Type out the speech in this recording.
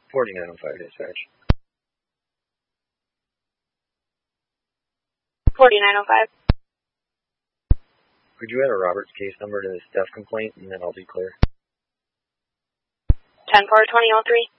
4905 dispatch. 4905. Could you add a Roberts case number to this theft complaint, and then I'll be clear? 10-4-2003.